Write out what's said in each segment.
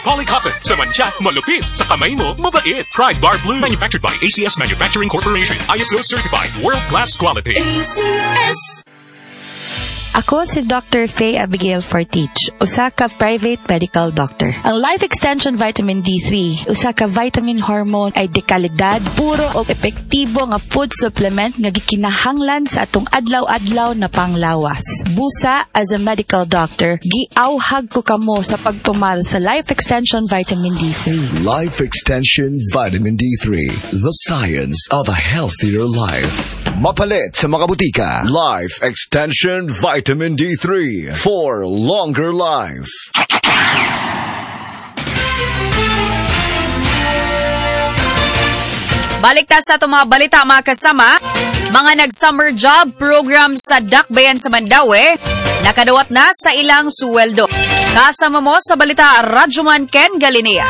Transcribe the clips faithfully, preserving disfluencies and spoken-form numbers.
Polly Cotton, sa mancha, malupit. Sa kamay mo, mabait. Pride Bar Blue, manufactured by A C S Manufacturing Corporation. I S O certified, world-class quality. A C S. Ako si Doctor Faye Abigail Fortich, usa ka private medical doctor. Ang Life Extension Vitamin D three, usa ka vitamin hormone ay dekalidad, puro o epektibo nga food supplement nga gikinahanglan sa atong adlaw-adlaw na panglawas. Busa, as a medical doctor, giawhag ko kamo sa pagtumal sa Life Extension Vitamin D three. Life Extension Vitamin D three, the science of a healthier life. Mapalit sa mga butika. Life Extension Vitamin D three for longer life. Balik ta sa itong mga balita, mga kasama. Mga nag-summer job program sa Dakbayan sa Mandaue, nakadawat na sa ilang suweldo. Kasama mo sa balita, Radyoman Ken Galinea.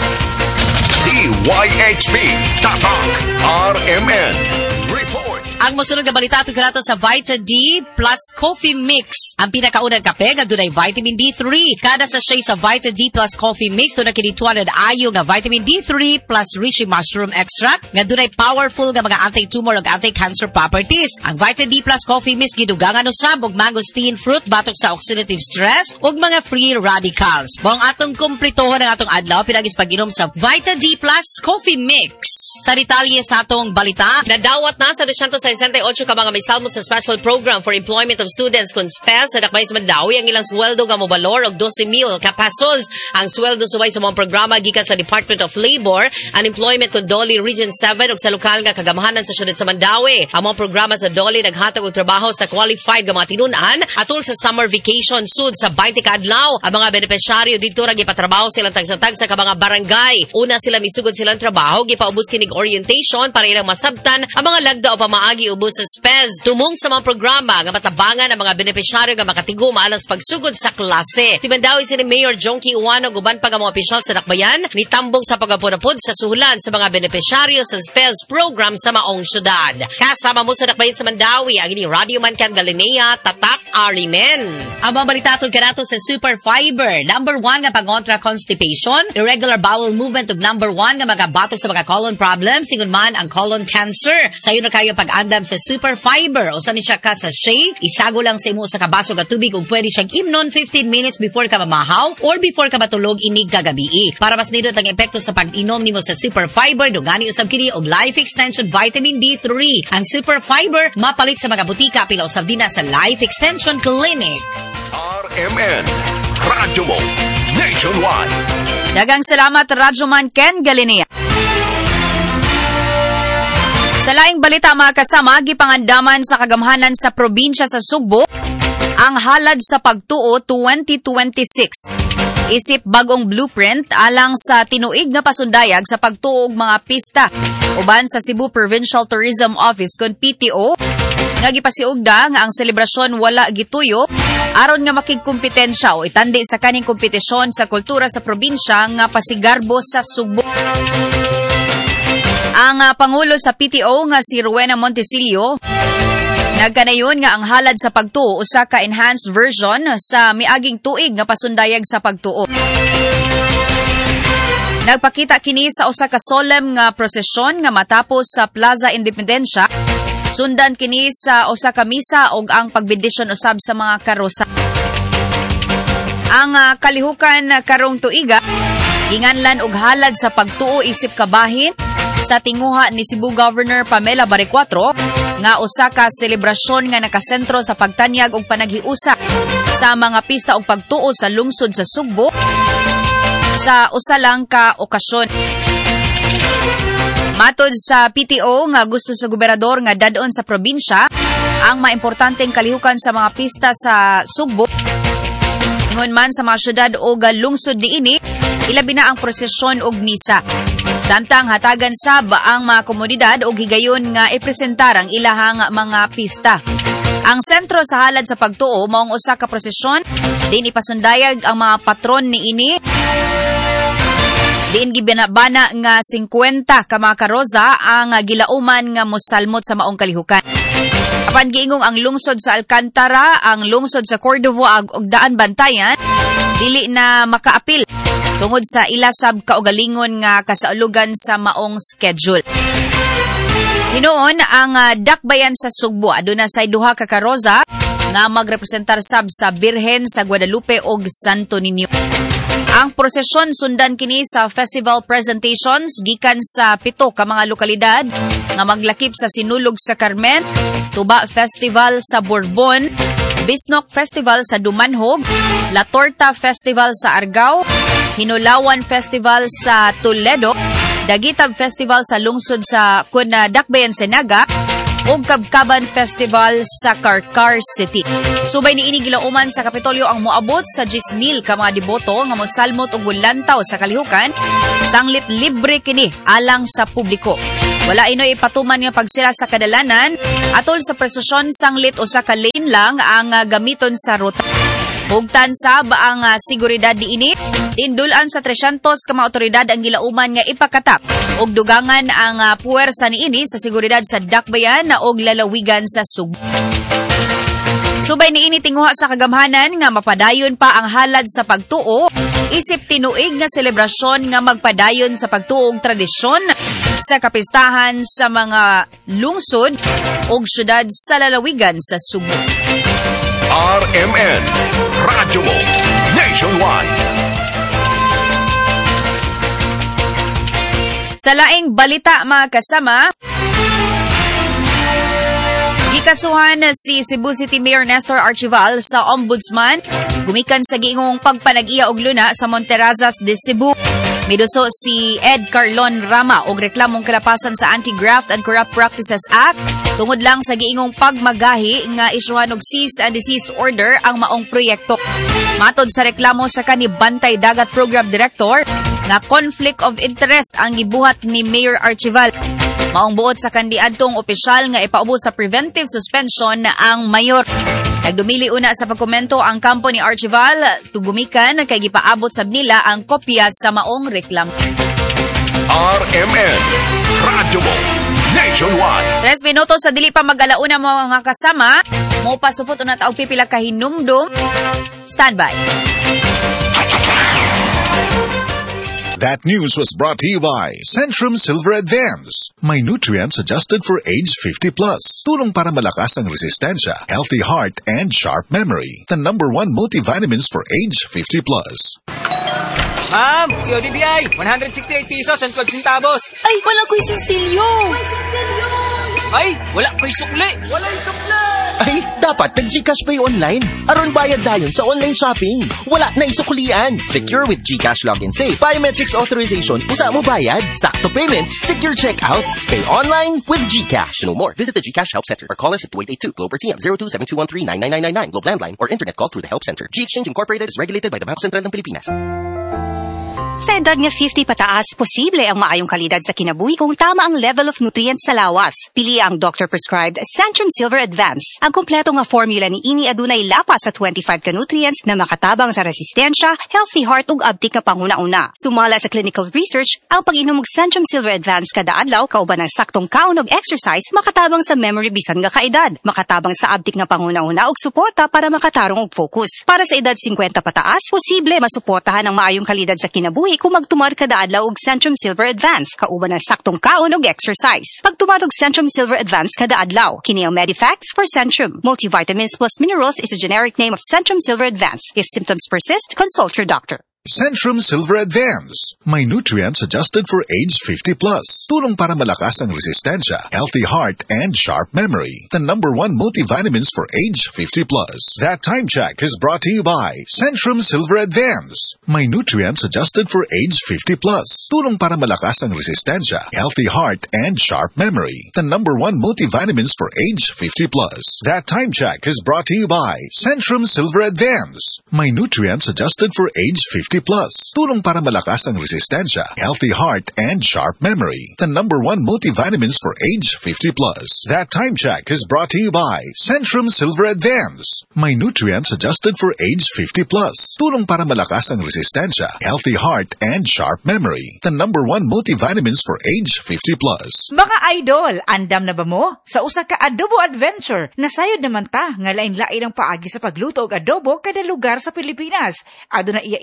D Y H P Tatak R M N Report. Ang mosunod na balita tungkol nato sa Vita D plus Coffee Mix. Ang pinakaunang kape nga dunay vitamin D three. Kada sachet sa Vita D plus Coffee Mix dunay kini two hundred ayo nga vitamin D three plus reishi mushroom extract nga dunay powerful nga mga anti-tumor ug anti-cancer properties. Ang Vita D plus Coffee Mix gidugangan usab og mangosteen fruit batok sa oxidative stress ug mga free radicals. Mao ang atong kumpletohon ang atong adlaw pinagis pag-inom sa Vita D plus Coffee Mix. Sa detalye sa atong balita, nadawat na sa two hundred sixty-eight ka mga may salmon sa special program for employment of students kung S P E S sa Dakbayan sa Mandaue. Ang ilang sweldo nga mobalor og twelve mil ka pesos. Ang sweldo subay sa mga programa gikan sa Department of Labor, Unemployment kung Doli Region seven ug sa lokal nga kagamahanan sa syudad sa Mandaue. Ang mga programa sa Doli naghatag og trabaho sa qualified nga mga tinun-an atol sa summer vacation sud sa twenty ka adlaw. Ang mga benepisyaryo dito ra gipatrabaho silang tagsa-tagsa ka mga barangay. Una sila misugod silang trabaho, gipaubos kinig orientation para ilang masabtan ang mga lagda o pamaagi ubos sa S P E S. Tumong sa mga programa nga matabangan ang mga benepisyaryo nga makatigo maalas pagsugod sa klase. Si Mandaue si Mayor Jonky Uwano guban pa nga mga opisyal sa Dakbayan nitambong sa pagapod-apod sa suhulan sa mga benepisyaryo sa S P E S program sa maong syudad. Kasama mo sa Dakbayan sa Mandaue ang ini Radyoman Ken Galinea, Tatak Arimen. Ang mga balita tungkol kanato sa Super Fiber, number one nga pangontra constipation, irregular bowel movement ug number one nga mga batok sa mga colon problems, singon man ang colon cancer. Sayo na kayo pag-andam sa Super Fiber. O saan siya ka sa shea, isago lang sa imo sa kabaso ka tubig ug pwede siyang imnon fifteen minutes before ka mamahaw or before ka matulog inig kagabi. Para mas nindot ang epekto sa pag-inom nimo sa Super Fiber, dugani usab kini og Life Extension Vitamin D three. Ang Super Fiber mapalit sa mga butika pila usab din sa Life Extension Clinic. R M N Radyo mo nationwide. Dagang salamat, Radyoman Ken Galinea. Sa laing balita, mga kasama, gipangandaman sa kagamhanan sa probinsya sa Sugbo ang halad sa pagtuo twenty twenty-six. Isip bagong blueprint alang sa tinuig na pasundayag sa pagtuo og mga pista. Uban sa Cebu Provincial Tourism Office kon P T O, nga gipasiugda nga ang selebrasyon wala gituyo aron nga makigkompetensya o itandi sa kaning kompetisyon sa kultura sa probinsya nga pasigarbo sa Sugbo. Ang uh, Pangulo sa P T O nga si Rowena Montesilio nagkanayon nga ang halad sa pagtuo usa ka enhanced version sa miaging tuig nga pasundayag sa pagtuo. Nagpakita kini sa usa ka solemn nga prosesyon nga matapos sa Plaza Independencia. Sundan kini sa usa ka misa ug ang pagbendisyon usab sa mga karosa. Ang uh, kalihukan karong tuiga ginganlan og halad sa pagtuo isip kabahin sa tinguha ni Cebu Governor Pamela Baricuatro nga usa ka selebrasyon nga nakasentro sa pagtanyag og panaghiusa sa mga pista og pagtuo sa lungsod sa Sugbo sa usa lang ka okasyon. Matod sa P T O nga gusto sa gobernador nga dadon sa probinsya ang maimportanteng kalihukan sa mga pista sa Sugbo. Ingon man sa mga syudad o lungsod niini, ilabi na ang prosesyon og misa. Samtang hatagan sab ang mga komunidad o higayon nga ipresentar ang ilahang mga pista. Ang sentro sa halad sa pagtuo maong usa ka prosesyon, din ipasundayag ang mga patron niini. Diin gibinabana nga fifty ka mga karosa ang gilauman nga mosalmot sa maong kalihukan. Apan giingong ang lungsod sa Alcantara, ang lungsod sa Cordova ug Daan Bantayan dili na makaapil tungod sa ilasab kaugalingon nga kasaulugan sa maong schedule. Hinoon ang uh, dakbayan sa Sugbo aduna say duha ka karoza nga magrepresentar sab sa Birhen sa Guadalupe ug Santo Niño. Ang prosesyon sundan kini sa festival presentations gikan sa pito ka mga lokalidad nga maglakip sa Sinulog sa Carmen, Tuba Festival sa Bourbon, Bisnok Festival sa Dumanhog, La Torta Festival sa Argao, Hinulawan Festival sa Toledo, Dagitab Festival sa lungsod sa Kuna Dakbayan Senaga, ug Kabkaban Festival sa Carcar City. Subay ni ini gilauman sa Kapitolyo ang moabot sa ten mil ka mga deboto nga mosalmot og bulantaw sa kalihukan, sanglit libre kini alang sa publiko. Wala inoy ipatuman nga pagsira sa kadalanan atol sa presosyon sanglit usa ka lane lang ang uh, gamiton sa ruta. Hugtan sab ang uh, seguridad diini, indulan sa three hundred ka mga otoridad ang gilauman nga ipakatak ug dugangan ang uh, puwersa niini sa seguridad sa dakbayan ug lalawigan sa Sugbo. Subay niini tinguha sa kagamhanan nga mapadayon pa ang halad sa pagtuo, isip tinuig nga selebrasyon nga magpadayon sa pagtuo ug tradisyon sa kapistahan sa mga lungsod ug syudad sa lalawigan sa Sugbo. R M N, Radyo Mo, Nationwide. Sa laing balita mga kasama, gikasuhan si Cebu City Mayor Nestor Archival sa Ombudsman gumikan sa giingong pagpanag-iya og luna sa Monterazas de Cebu. Miduso si Ed Carlon Rama og reklamong kalapasan sa Anti-Graft and Corrupt Practices Act tungod lang sa giingong pagmagahi nga isyuhan og cease and desist order ang maong proyekto. Matod sa reklamo sa kani Bantay Dagat Program Director nga conflict of interest ang gibuhat ni Mayor Archival. Maong buot sa kandiadtong opisyal nga ipaubo sa preventive suspension ang mayor. Nagdumili una sa pagkomento ang kampo ni Archival tugumikan kay gipaabot sab nila ang kopya sa maong reklamo. R M N, Radyo Mo, Nationwide. Tres minutos sa dili pa mag-alauna mo mga kasama, mo pasupot una taog pipila ka hinumdum. Standby. That news was brought to you by Centrum Silver Advance. May nutrients adjusted for age fifty plus. Tulong para malakas ang resistensya, healthy heart, and sharp memory. The number one multivitamins for age fifty plus. Ma'am, si O D D I, one hundred sixty-eight pesos and twelve centavos. Ay, wala ko'y sinsilyo. Ay, wala ko'y sukli. Wala'y sukli. Ay, dapat nag-Gcash Pay online. Aron bayad dayon sa online shopping. Wala na isuklian. Secure with Gcash Login Safe. Biometrics authorization. Usa mo bayad. Sakto payments. Secure checkouts. Pay online with Gcash. To know more, visit the Gcash Help Center or call us at two eight eight two Globe or T M zero two seven two one three nine nine nine nine Globe Landline or internet call through the Help Center. G-Exchange Incorporated is regulated by the Bangko Sentral ng Pilipinas. Sa edad nga fifty pataas, posible ang maayong kalidad sa kinabuhi kung tama ang level of nutrients sa lawas. Pili ang doctor-prescribed Centrum Silver Advance. Ang kompleto nga formula ni ini adunay lapas sa twenty-five ka nutrients na makatabang sa resistensya, healthy heart ug abtik nga panguna-una. Sumala sa clinical research, ang pag-inom og Centrum Silver Advance kada adlaw kauban ng saktong kaon og exercise makatabang sa memory bisan nga kaedad, makatabang sa abtik nga panguna-una ug suporta para makatarong og focus. Para sa edad fifty pataas, posible masuportahan ang maayong kalidad sa kinabuhi kung magtumar kada adlaw og Centrum Silver Advance kauban ng saktong kaon og exercise. Pagtumar og Centrum Silver Advance kada adlaw, kini ang Medifacts for Centrum. Multivitamins plus minerals is a generic name of Centrum Silver Advance. If symptoms persist, consult your doctor. Centrum Silver Advance. May nutrients adjusted for age fifty plus. Tulong para malakas ang resistensya, healthy heart, and sharp memory. The number one multivitamins for age fifty plus. That time check is brought to you by Centrum Silver Advance. May nutrients adjusted for age fifty plus. Tulong para malakas ang resistensya, healthy heart, and sharp memory. The number one multivitamins for age fifty plus. That time check is brought to you by Centrum Silver Advance. May nutrients adjusted for age fifty plus. Tulong para malakas ang resistensya, healthy heart, and sharp memory. The number one multivitamins for age fifty plus. That time check is brought to you by Centrum Silver Advance. May nutrients adjusted for age fifty plus. Tulong para malakas ang resistensya, healthy heart, and sharp memory. The number one multivitamins for age fifty plus. Mga idol, andam na ba mo? Sa usa ka adobo adventure, nasayod naman ta nga lain-lain ang paagi sa pagluto og adobo kada lugar sa Pilipinas. Aduna iya-iya nga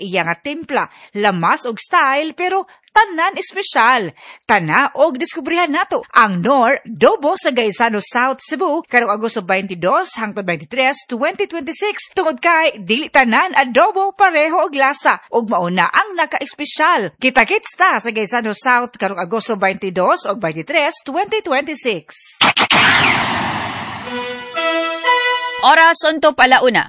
timpla, lamas og style pero tanan espesyal. Tana og diskubrihan nato ang Nor Dobo sa Gaisano South Cebu karong Agosto twenty-two hangtod twenty-three, twenty twenty-six tungod kay dili tanan adobo pareho og lasa ug mauna ang naka-espesyal. Kita-kits ta sa Gaisano South karong Agosto twenty-two ug twenty-three, twenty twenty-six. Oras unto palauna.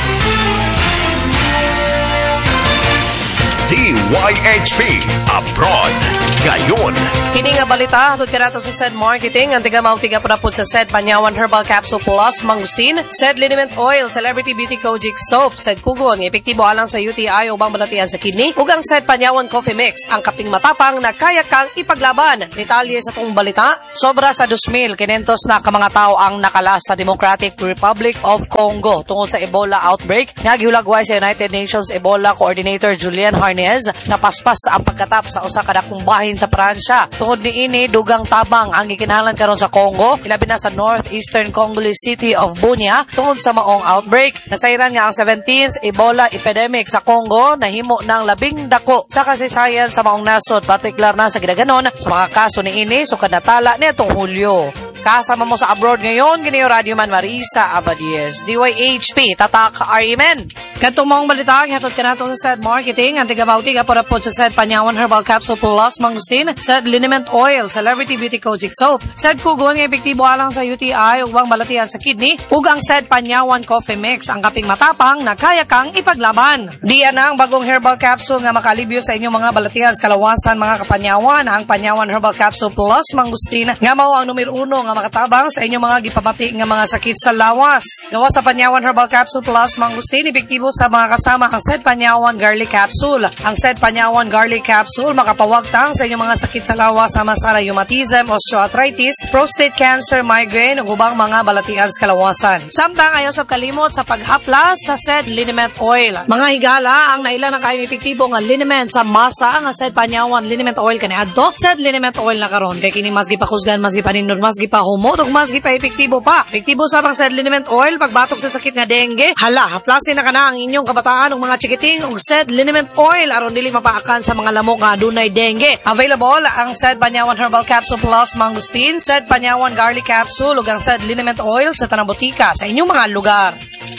D Y H P Abroad ngayon. Kini nga balita hatod kanato sa S E D Marketing ang tiga mautiga pud sa S E D Panyawan Herbal Capsule Plus Mangustin, S E D Liniment Oil, Celebrity Beauty Kojic Soap, S E D Kugon epektibo alang sa U T I o bang balatian sa kidney, ug ang S E D Panyawan Coffee Mix ang kaping matapang na kaya kang ipaglaban. Detalye sa tong balita, sobra sa two thousand five hundred na ka mga tao ang nakalas sa Democratic Republic of Congo tungod sa Ebola outbreak. Nga gihulagway sa United Nations Ebola Coordinator Julian Harnez na paspas ang pagkatap sa usa ka dakong bahin sa Pransya. Tungod niini dugang tabang ang gikinahanglan karon sa Congo, ilabi na sa northeastern Congolese city of Bunia tungod sa maong outbreak. Nasayran nga ang seventeenth Ebola epidemic sa Congo nahimo ng labing dako sa kasaysayan sa maong nasod, partikular na sa gidaganon sa mga kaso niini sukad natala nitong Hulyo. Kasama mo sa abroad ngayon, giniyo Radio Man Marisa Abadies, D Y H P, tatak R E M N. Katong maong balita, hatod ka nato sa S E D Marketing, ang tiga-mautiga para po sa S E D Panyawan Herbal Capsule Plus Mangustin, S E D Liniment Oil, Celebrity Beauty Kojic Soap, S E D Kugon nga epektibo alang sa U T I ug bang balatian sa kidney, ug ang S E D Panyawan Coffee Mix ang kaping matapang na kaya kang ipaglaban. Diyan ang bagong herbal capsule nga makalibyo sa inyong mga balatian sa kalawasan mga kapanyawan, ang Panyawan Herbal Capsule Plus Mangustin nga mao ang numero uno nga makatabang sa inyong mga gipabati nga mga sakit sa lawas. Gawa sa Panyawan Herbal Capsule Plus Mangustin, epektibo sa mga kasama ang S E D Panyawan Garlic Capsule. Ang S E D Panyawan Garlic Capsule makapawagtang sa inyong mga sakit sa lawas sama sa rheumatism, osteoarthritis, prostate cancer, migraine ug ubang mga balatian sa kalawasan. Samtang ayaw sa kalimot sa paghaplas sa S E D Liniment Oil. Mga higala ang naila na kayong epektibo nga liniment sa masa ang S E D Panyawan Liniment Oil kaniadto. S E D Liniment Oil na karon kay kini mas gipakusgan, mas gipanindot, mas gipa humot ug mas gipa-epektibo pa. Epektibo sa pang S E D Liniment Oil pagbatok sa sakit nga dengue. Hala, haplasin na kana ang inyong kabataan ug mga chikiting ug S E D Liniment Oil aron dili mapaakan sa mga lamok nga adunay dengue. Available ang S E D Panyawan Herbal Capsule Plus Mangustin, S E D Panyawan Garlic Capsule ug ang S E D Liniment Oil sa tanang botika sa inyong mga lugar.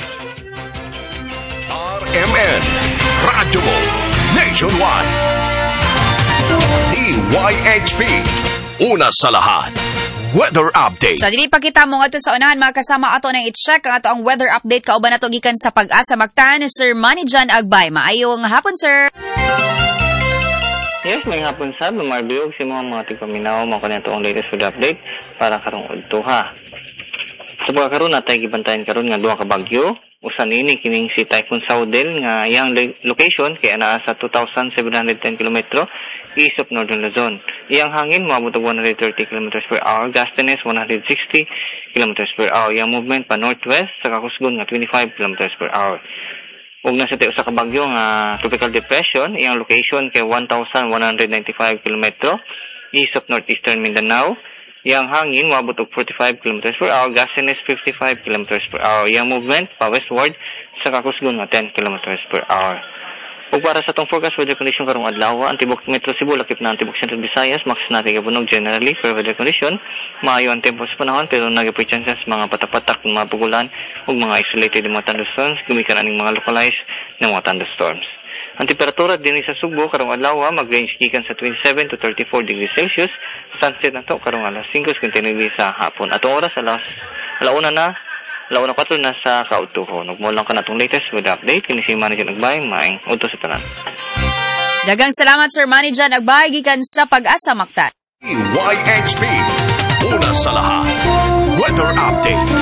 R M N Radyo mo Nationwide. D Y H P una sa lahat. Weather update. Sa dili pa kita mo ato sa unahan mga kasama ato nang i-check ang ato ang weather update kauban nato gikan sa Pag-asa Mactan ni Sir Manny John Agbay. Maayong hapon, sir. Yes, may hapon sa Marbiog si mga mga tigpaminaw mo kanito ang latest weather update para karong udtuha. Sa pagkakaroon natay gibantayan karon nga duha ka bagyo. Usan ini kining si Typhoon Saudel nga iyang location kay anaa sa two thousand seven hundred ten kilometro east of northern Luzon. Iyang hangin moabot og one hundred thirty kilometers per hour, gustiness one hundred sixty kilometers per hour. Iyang movement pa northwest sa kakusgon nga twenty-five kilometers per hour. Ug nasa tayo sa kabagyo nga tropical depression, iyang location kay one thousand one hundred ninety-five kilometro east of northeastern Mindanao. Yang hangin moabot og forty-five kilometers per hour, gustiness fifty-five kilometers per hour. Yang movement pa westward sa kakusgon nga ten kilometers per hour. Ug para sa tong forecast weather condition karong adlaw, ang tibok Metro Cebu lakip na ang tibok Central Visayas, max na tigabunog generally for weather condition. Maayo ang tempo sa panahon pero nagapay chances mga patapatak ng mga pugulan ug mga isolated mga thunderstorms, gumikan aning mga localized na mga thunderstorms. Ang temperatura din sa Subo karong adlaw mag-range gikan sa twenty-seven to thirty-four degrees Celsius. Sunset nato karong alas five kontinue sa hapon. Atong oras alas alauna na, alauna patro na sa kautuhon. Ug mo lang kanatong latest weather update kini si Manny John Agbay, maayong udto sa tanan. Daghang salamat Sir Manny John Agbay gikan sa Pag-asa Mactan. D Y H P una sa lahat. Weather update.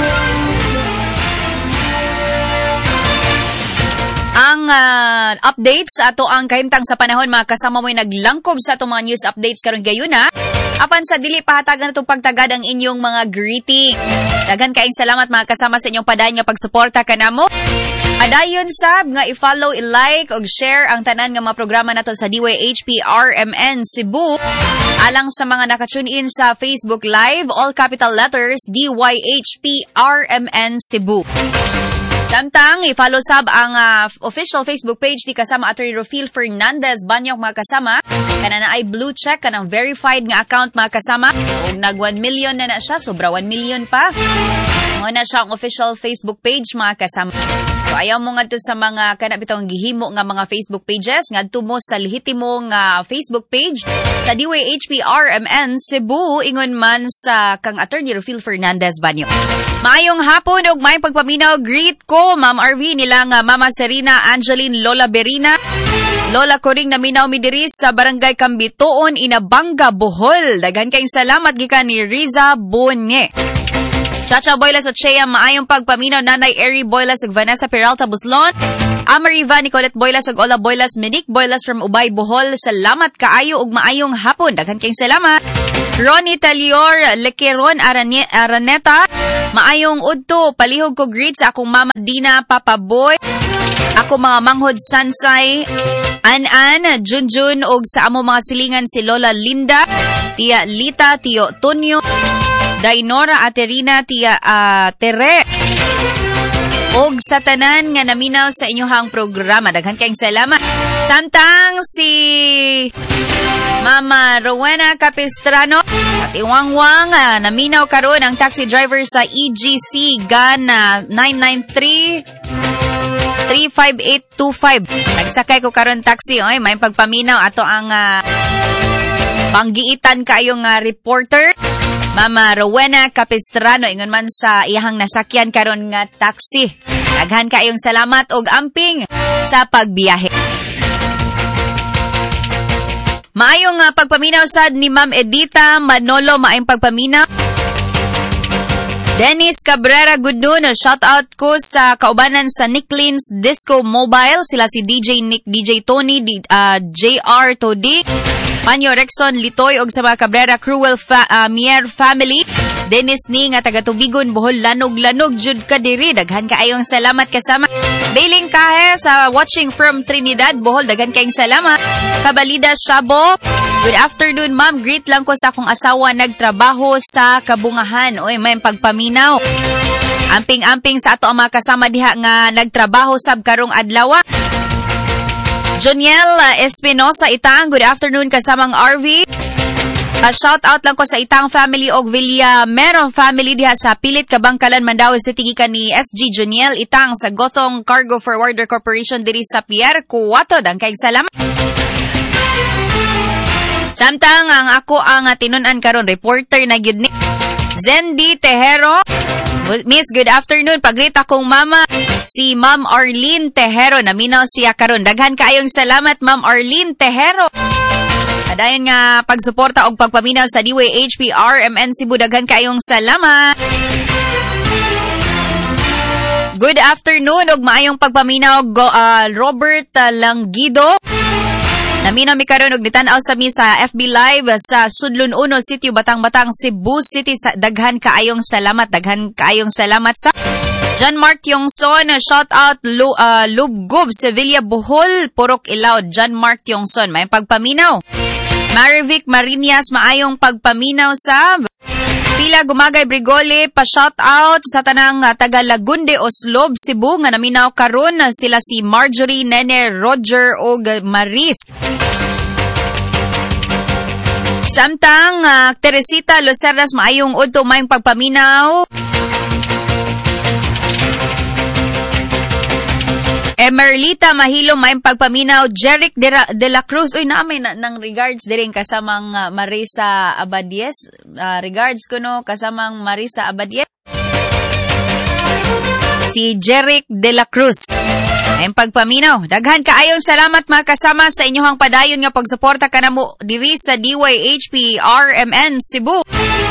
Ang uh, updates sa ato ang kahimtang sa panahon, mga kasama mo'y naglangkob sa ato mga news updates karon gayuna. Apan sa dili pahatagan natong pagtagad ang inyong mga greeting. Daghan kaayong salamat mga kasama sa inyong padayon nga pagsuporta kanamo. Adayon sab nga i-follow, i-like ug share ang tanan nga mga programa nato sa D Y H P R M N Cebu. Alang sa mga naka-tune in sa Facebook Live, all capital letters D Y H P R M N Cebu. Samtang, i-follow sab ang uh, official Facebook page ni kasama Attorney Rofil Fernandez Banyok mga kasama. Kana na ay blue check, kanang verified nga account mga kasama. O nag one million na na siya, sobra one million pa. Mga na siya ang official Facebook page mga kasama. So, ayaw mo nga to sa mga kanabitong gihimo nga mga Facebook pages. Nga to mo sa lehitimo nga Facebook page sa D W H P R M N Cebu, ingon man sa kang Attorney Rofil Fernandez Banyo. Maayong hapon og may pagpaminaw. Greet ko, Ma'am R V, nilang uh, Mama Serena Angeline Lola Berina. Lola ko ring naminaw mi diri sa Barangay Kambitoon, Inabanga, Bohol. Daghan kayong salamat gikan ni Riza Bonye. Chacha Boylas at Shea, maayong pagpaminaw. Nanay Eri Boylas ug Vanessa Peralta Buslon. Amariva Nicolette Boylas ug Ola Boylas, Monique Boylas from Ubay, Bohol. Salamat kaayo ug maayong hapon. Daghan kayong salamat. Ronnie Talior Lequeron Arane- Araneta, maayong udto. Palihog ko greet sa akong Mama Dina Papa Boy. Ako mga manghod Sansay, An-An, Junjun ug sa amo mga silingan si Lola Linda, Tia Lita, Tio Tonyo, Dainora Aterina, Tia uh, Tere. Og sa tanan nga naminaw sa inyohang programa. Daghan kayong salamat. Samtang si Mama Rowena Capistrano sa Tiwangwang, uh, naminaw karon ang taxi driver sa E G C G A N uh, nine nine three three five eight two five. Nagsakay ko karon taxi. Oy, may pagpaminaw ato ang uh, panggiitan kayong uh, reporter. Mama Rowena Capistrano, ingon man sa iyahang nasakyan karon nga taxi. Daghan kayong salamat og amping sa pagbiyahe. Maayong uh, pagpaminaw sad ni Ma'am Edita Manolo, maayong pagpaminaw. Dennis Cabrera, good noon. Shout out ko sa kaubanan sa Nicklins Disco Mobile. Sila si D J Nick, D J Tony, D, uh, J R Todi, Panyo Rexon Litoy og sa mga Cabrera Cruel fa- uh, Mier family. Dennis ni nga taga Tubigon, Bohol, lanog-lanog jud ka diri. Daghan kaayong salamat kasama. Bailing Kahe sa watching from Trinidad, Bohol. Daghan kaayong salamat. Kabalida Shabo, good afternoon ma'am. Greet lang ko sa akong asawa nagtrabaho sa Kabungahan. Oy, may pagpaminaw. Amping-amping sa ato ang mga kasama diha nga nagtrabaho sab karong adlaw. Joniel Espinosa Itang, good afternoon kasamang R V. Uh, shout out lang ko sa Itang family og Villa Meron family diha sa Pilit, Kabangkalan, Mandaue City, gikan ni S G Joniel Itang sa Gothong Cargo Forwarder Corporation diri sa Pierre Cuatro. Dangkay salamat. Samtang ang ako ang uh, tinun-an karon reporter na gyud ni Zendi Tejero. Miss, good afternoon. Pagreet akong mama, si Ma'am Arlene Tejero. Naminaw siya karon. Daghan kaayong salamat, Ma'am Arlene Tejero. Adayon nga pagsuporta og pagpaminaw sa D W H P R M N Cebu. Daghan kaayong salamat. Good afternoon og maayong pagpaminaw go, uh, Robert uh, Langgido. Naminaw mi karon og nitan-aw sa mi sa F B Live sa Sudlon uno City, Batang-Batang, Cebu City. Sa daghan kaayong salamat, daghan kaayong salamat sa John Mark Yongson. Shout out Lu, uh, Lubgob, Sevilla, Bohol, Purok Ilaw. John Mark Yongson, may pagpaminaw. Marivic Marinas, maayong pagpaminaw sa Pila Gumagay Brigole, pa-shout out sa tanang uh, taga Lagunde, Oslob, Cebu nga naminaw karon. Sila si Marjorie, Nene, Roger ug Maris. Samtang uh, Teresita Lucernas, maayong udto mayong pagpaminaw. Emerlita Mahilo, mayong pagpaminaw. Jeric de, Ra- de la Cruz, uy naamay na, ng regards din kasamang uh, Marisa Abadies. Uh, regards ko no, kasamang Marisa Abadies. Si Jeric de la Cruz. Mayong pagpaminaw. Daghan kaayong salamat mga kasama sa inyohang padayon nga pagsuporta kanamo diri sa D Y H P R M N Cebu.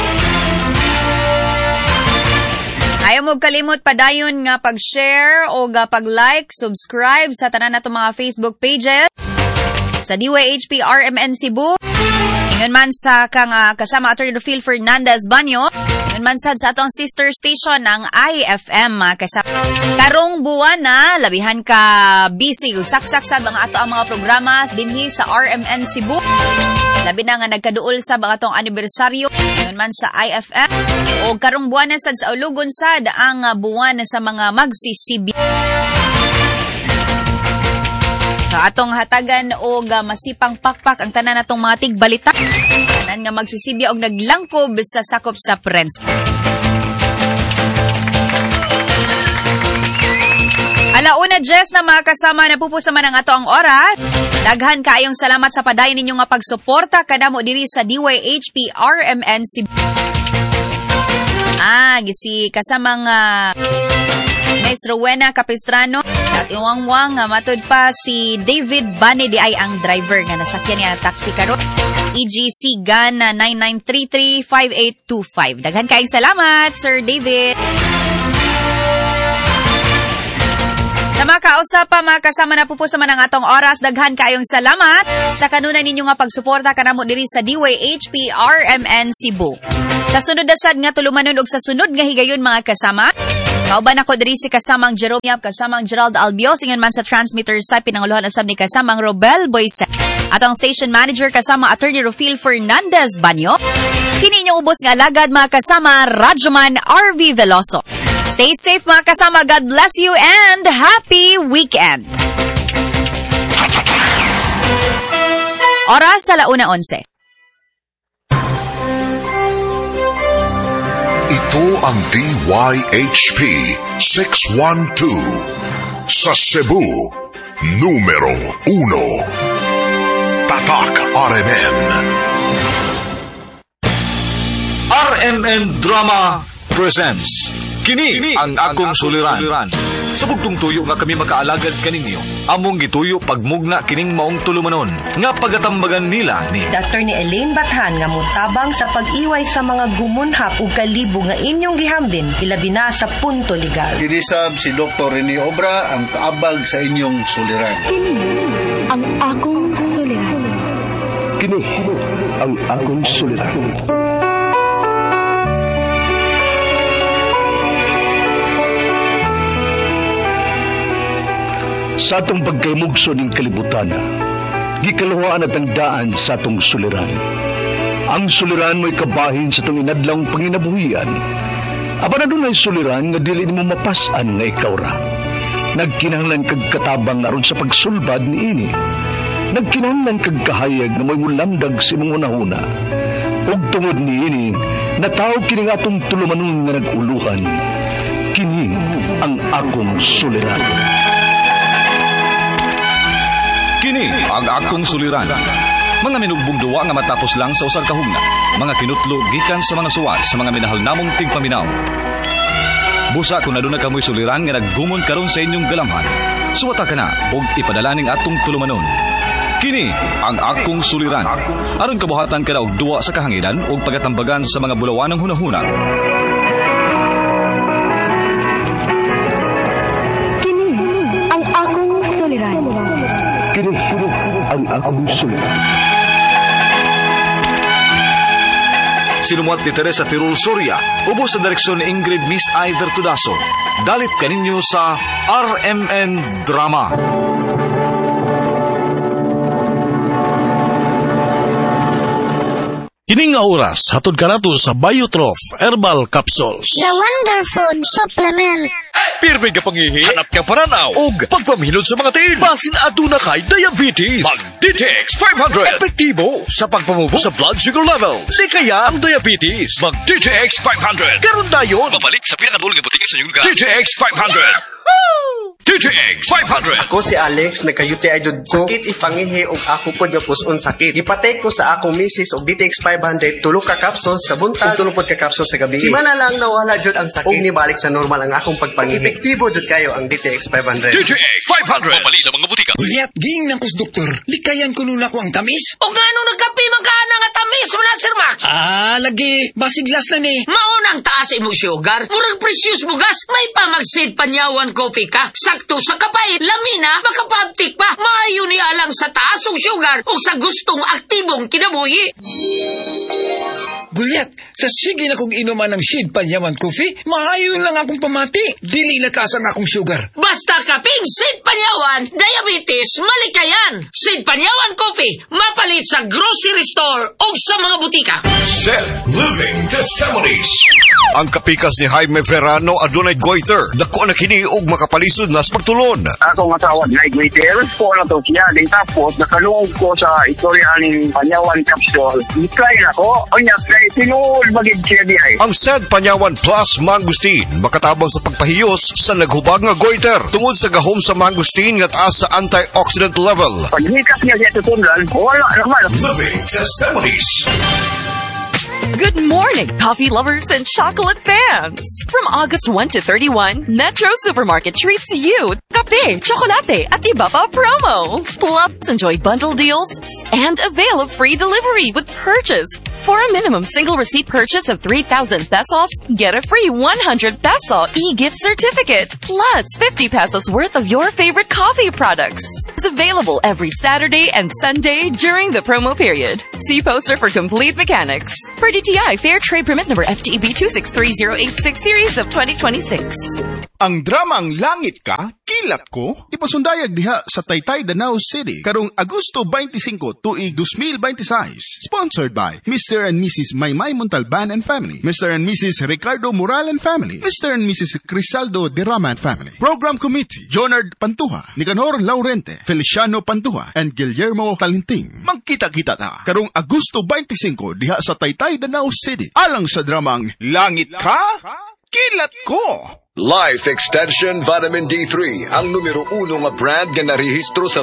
Ayaw mo kalimot padayon nga pag-share o nga pag-like, subscribe sa tanan nato mga Facebook pages sa D Y H P R M N Cebu. Ngayon man sa kang uh, kasama Attorney Phil Fernandez Banyo. Ngayon man sad sa atong sister station ang I F M uh, kasama. Karong buwan na labihan ka busy saksak sad mga ato ang mga programa dinhi sa R M N Cebu. Labi na nga nagkaduol sa mga atong anibersaryo ngayon man sa I F M o karong buwan na sad sa Ulugon sad ang uh, buwan sa mga magsisibi. Sa atong hatagan og uh, masipang pakpak ang tanan natong mga tigbalita. Tanan nga magsisibya og naglangkob sa sakop sa Prensa. Alauna Jess na mga kasama na pupusa man ang ato ang oras. Daghan kaayong salamat sa padayon ninyo nga pagsuporta kadamo diri sa D Y H P R M N Cebu. Ah, gisi kasamang uh, Miss Rowena Capistrano at iwangwang nga matud pa si David Bane di ay ang driver nga nasakyan niya taxi karon. E G C G A N nine nine three three five eight two five. Daghan kaayong salamat, Sir David. Sa mga kausapa, mga kasama na pupusa man ang atong oras, daghan kaayong salamat sa kanunay ninyo nga pagsuporta kanamo diri sa D Y H P R M N Cebu. Sa sunod na sad nga tulumanon og sa sunod nga higayon mga kasama, kauban ako diri si kasamang Jerome Yap, kasamang Gerald Albios, ingon man sa transmitter sa pinanguluhan asab ni kasamang Robel Boyset. Atong station manager kasama Attorney Rufil Fernandez Banyo. Kini inyong ubos nga alagad mga kasama Radyoman R V Veloso. Stay safe mga kasama. God bless you and happy weekend. Oras sa launa onse. Ito ang D Y H P six one two sa Cebu, numero uno. Tatak R M N. R M N Drama presents Kini, Kini ang akong suliran. suliran. Sa bugtong tuyo nga kami makaalagad kaninyo, among gituyo pagmugna kining maong tulumanon, nga pagatambagan nila ni Doctor ni Elaine Bathan nga mutabang sa pag-iway sa mga gumunhap ug kalibo nga inyong gihambin, ilabi na sa punto legal. Dinisab si Doktor Rene Obra ang kaabag sa inyong suliran. Kini ang akong suliran. Kini ang akong suliran. Sa atong pagkaymugso ng kalibutan, gikalawaan at ang daan sa atong suliran. Ang suliran mo'y kabahin sa itong inadlang panginabuhian. Aba na doon ay suliran nga dili mo mapasan nga ikaw ra. Nagkinahanglan kag katabang aron sa pagsulbad ni ini. Nagkinahanglan kag kahayag na mo'y mulamdag sa imong unahuna. Ug tungod ni ini, natawag kini nga atong tulumanon nga nag-uluhan. Kini ang akong suliran. Kini ang akong suliran. Mga minugbong duwa nga matapos lang sa usar kahugna. Mga kinutlo gikan sa mga suwat sa mga minahal namong tigpaminaw. Busa kung naduna kamoy suliran nga naggumon karon sa inyong galamhan. Suwata ka na og ipadala ning atong tulumanon. Kini ang akong suliran. Aron kabuhatan ka na og duwa sa kahanginan og pagatambagan sa mga bulawan ng hunahuna. Kini ang akong suliran. Kini ang akong suliran. Sinumuat ni Teresa Tirul Soria, ubos sa direksyon ni Ingrid Miss Iver Tudaso. Dalit kaninyo sa R M N Drama. Kining nga oras, hatod ka nato sa Biotrof Herbal Capsules. The Wonder Food Supplement. Pirmi ka pangihi, hanap ka paranaw, og pagpamilod sa mga tiil. Basin aduna kay diabetes. Mag-D T X five hundred. Epektibo sa pagpamubo sa blood sugar level. Di kaya ang diabetes. Mag-D T X five hundred. Karon dayon. Mabalik sa pinakadul nga butika sa inyong lugar. D T X five hundred. D T X five hundred. Ako si Alex, nagka-U T I jud ko. Sakit ipangihi og ako pod nga puson sakit. Ipatay ko sa akong misis og D T X five hundred, tulo ka capsules sa buntag, tulo pod ka capsules sa gabi. Si mana lang nawala jud ang sakit. Og nibalik sa normal ang akong pagpangihi. Epektibo jud kayo ang D T X five hundred. D T X five hundred. Mabalik sa mga butika. Ulyat, ging ng kus doktor. Likayan ko nun ako ang tamis. O nga nung nagkapi man ka na nga tamis. Tamis mo na, Sir Max. Ah, lagi. Basiglas na ni. Maunang taas imong sugar. Murag precious mo gas. May pamagsid panyawan coffee ka. Sakto sa kapait. Lamina, makapabtik pa. Maayo ni alang sa taas og sugar o sa gustong aktibong kinabuhi. Gulyat, sa sige na kong inuman ng Sid Panyawan Coffee, maayon lang akong pamati. Dili nakasang akong sugar. Basta kaping Sid Panyawan, diabetes, malikayan. Sid Panyawan Coffee, mapalit sa grocery store o sa mga butika. Sid Living Testimonies. Ang kapikas ni Jaime Verano adunay goiter. Dako na kini og makapalisod na sa pagtulon. Ako nga tawag na goiter. Po na to siya. Din tapos, nakalungog ko sa istorya ng Panyawan capsule. I-try na ko. O niya, kay tinuol magig siya di ay. Ang Sid Panyawan Plus Mangustin makatabang sa pagpahiyos sa naghubag nga goiter tungod sa gahom sa mangustin nga taas sa antioxidant level. Paghikas niya siya tutundan, wala naman. Living Testimonies. Good morning, coffee lovers and chocolate fans! From August first to thirty-first, Metro Supermarket treats you kape, chocolate, at iba pa promo. Plus, enjoy bundle deals and avail of free delivery with purchase. For a minimum single receipt purchase of three thousand pesos, get a free one hundred peso e-gift certificate, plus fifty pesos worth of your favorite coffee products. It's available every Saturday and Sunday during the promo period. See poster for complete mechanics. Per D T I Fair Trade Permit number F T E B two six three zero eight six series of twenty twenty-six. Ang dramang Langit Ka, Kilat Ko, ipasundayag diha sa Taytay, Danau City karong Agosto twenty-five tuig twenty twenty-six. Sponsored by Mister and Missus Maymay Montalban and Family, Mister and Missus Ricardo Moral and Family, Mister and Missus Crisaldo Derrama and Family. Program Committee, Jonard Pantuha, Nicanor Laurente, Feliciano Pantuha, and Guillermo Talinting. Magkita-kita ta karong Agosto twenty-five diha sa Taytay, Danau City. Alang sa dramang Langit Ka, Kilat Ko. Life Extension Vitamin D three ang numero uno nga brand nga narehistro sa